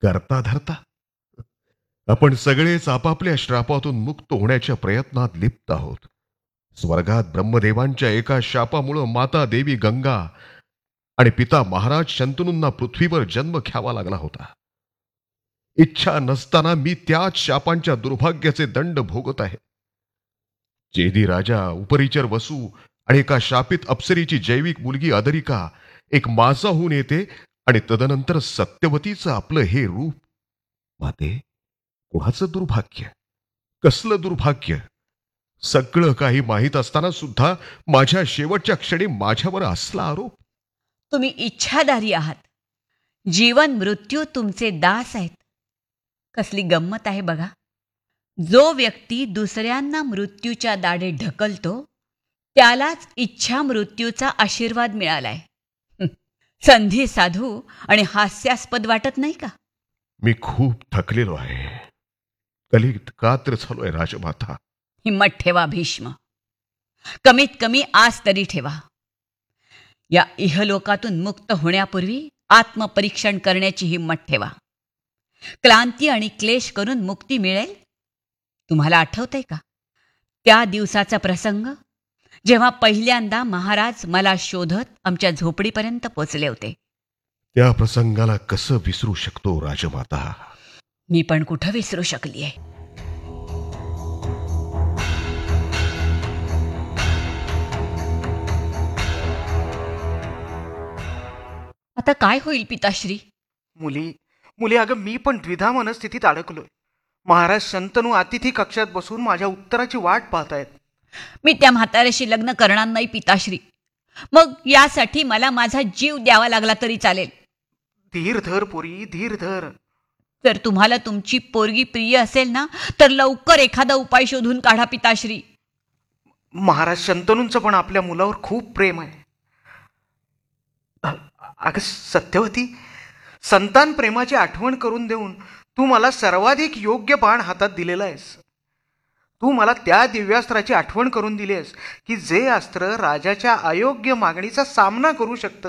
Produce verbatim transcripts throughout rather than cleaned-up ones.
करता धरता आपण सगळेच आपापल्या श्रापातून मुक्त होण्याच्या प्रयत्नात लिप्त आहोत. स्वर्गात ब्रह्मदेवांच्या एका शापामुळे माता देवी गंगा आणि पिता महाराज शंतनूंना पृथ्वीवर जन्म घ्यावा लागला होता. इच्छा नसताना मी त्याच शापांच्या दुर्भाग्याचे दंड भोगत आहे. चेदी राजा, उपरिचर वसू आणि एका शापित अप्सरीची जैविक मुलगी अदरिका एक मासा होऊन येते आणि तदनंतर सत्यवतीचं आपलं हे रूप. माते, कोणाचं दुर्भाग्य, कसलं दुर्भाग्य. सगळं काही माहीत असताना सुद्धा माझ्या शेवटच्या क्षणी माझ्यावर असला आरोप. तुम्ही इच्छाधारी आहात. जीवन मृत्यू तुमचे दास आहेत. कसली गंमत आहे बघा. जो व्यक्ती दुसऱ्यांना मृत्यूच्या दाढे ढकलतो त्यालाच इच्छा मृत्यूचा आशीर्वाद मिळालाय. संधी साधू आणि हास्यास्पद वाटत नाही का? मी खूप थकलेलो आहे. कलीत कात्र झालोय राजमाता. हिम्मत ठेवा भीष्म. कमीत कमी आस तरी ठेवा. या इहलोकातून मुक्त होण्यापूर्वी आत्मपरीक्षण करण्याची हिम्मत ठेवा. क्लांती आणि क्लेश करून मुक्ती मिळेल. तुम्हाला आठवतंय का त्या दिवसाचा प्रसंग, जेव्हा पहिल्यांदा महाराज मला शोधत आमच्या झोपडीपर्यंत पोचले होते? त्या प्रसंगाला कसं विसरू शकतो राजमाता? मी पण कुठं विसरू शकलीये. आता काय होईल पिताश्री? मुली मुली अगं, मी पण द्विधा मनस्थितीत अडकलोय. महाराज शंतनू अतिथी कक्षात बसून माझ्या उत्तराची वाट पाहतायत. मी त्या म्हाताऱ्याशी लग्न करणार नाही पिताश्री. मग यासाठी मला माझा जीव द्यावा लागला तरी चालेल. धीर धर पोरी, धीर धर. जर तुम्हाला तुमची पोरगी प्रिय असेल ना, तर लवकर एखादा उपाय शोधून काढा पिताश्री. महाराज शंतनूंचं पण आपल्या मुलावर खूप प्रेम आहे. अगं सत्यवती, संतान प्रेमाची आठवण करून देऊन तू मला सर्वाधिक योग्य बाण हातात दिलेला आहेस. तू मला त्या दिव्यास्त्राची आठवण करून दिली आहेस की जे अस्त्र राजाच्या अयोग्य मागणीचा सामना करू शकतं.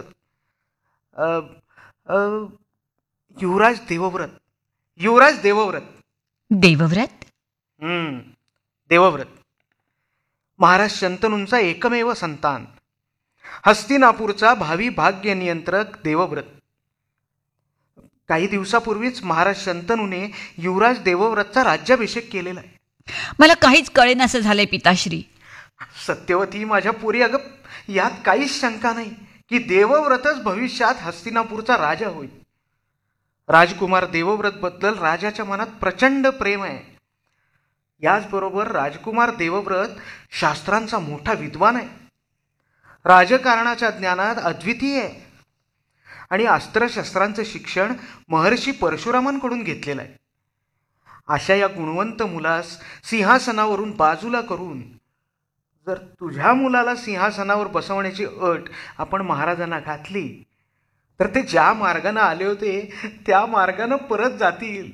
युवराज देवव्रत, युवराज देवव्रत. देवव्रत? हम्म देवव्रत. महाराज शंतनूंचा एकमेव संतान, हस्तिनापूरचा भावी भाग्य नियंत्रक देवव्रत. काही दिवसापूर्वीच महाराज शंतनूने युवराज देवव्रतचा राज्याभिषेक केलेला आहे. मला काहीच कळेनासं झालंय पिताश्री. सत्यवती माझ्या पुरी, अगं यात काहीच शंका नाही की देवव्रतच भविष्यात हस्तिनापूरचा राजा होईल. राजकुमार देवव्रत बद्दल राजाच्या मनात प्रचंड प्रेम आहे. याचबरोबर राजकुमार देवव्रत शास्त्रांचा मोठा विद्वान आहे. राजकारणाच्या ज्ञानात अद्वितीय आहे आणि अस्त्रशस्त्रांचं शिक्षण महर्षी परशुरामांकडून घेतलेलं आहे. अशा या गुणवंत मुलास सिंहासनावरून बाजूला करून जर तुझ्या मुलाला सिंहासनावर बसवण्याची अट आपण महाराजांना घातली तर ते ज्या मार्गाने आले होते त्या मार्गाने परत जातील.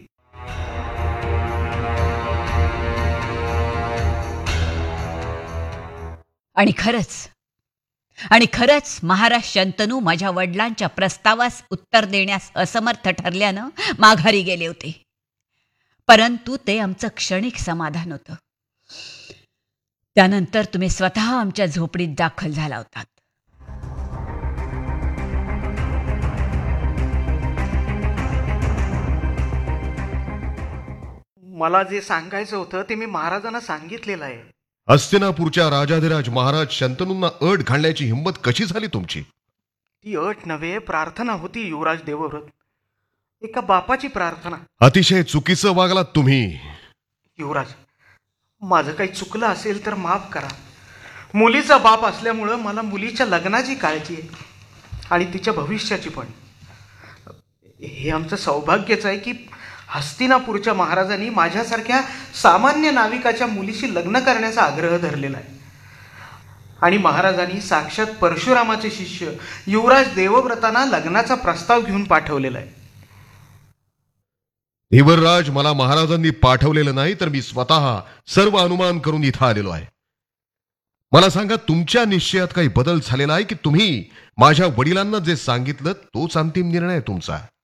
आणि खरंच आणि खरंच महाराज शंतनू माझ्या वडिलांच्या प्रस्तावास उत्तर देण्यास असमर्थ ठरल्यानं माघारी गेले होते. परंतु ते आमचं क्षणिक समाधान होतं. त्यानंतर तुम्ही स्वतः आमच्या झोपडीत दाखल झाला होतात. मला जे सांगायचं होतं ते मी महाराजांना सांगितलेलं आहे. हस्तिनापूरच्या राजाधिराज महाराज शंतनूंना अट घालण्याची हिंमत कशी झाली तुमची? ती अट नव्हे, प्रार्थना होती युवराज देवव्रत. एका बापाची प्रार्थना. अतिशय चुकीचं वागलात तुम्ही. युवराज, माझं काही चुकलं असेल तर माफ करा. मुलीचा बाप असल्यामुळं मला मुलीच्या लग्नाची काळजी आहे आणि तिच्या भविष्याची पण. हे आमचं सौभाग्यच आहे की हस्तिनापूरच्या महाराजांनी माझ्यासारख्या सामान्य नाविकाच्या मुलीशी लग्न करण्याचा आग्रह धरलेला आहे. आणि महाराजांनी साक्षात परशुरामाचे शिष्य युवराज देवव्रतांना लग्नाचा प्रस्ताव घेऊन पाठवलेला आहे. धीवरराज, मला महाराजांनी पाठवलेलं नाही तर मी स्वतः सर्व अनुमान करून इथं आलेलो आहे. मला सांगा, तुमच्या निश्चयात काही बदल झालेला आहे की तुम्ही माझ्या वडिलांना जे सांगितलं तोच अंतिम निर्णय तुमचा?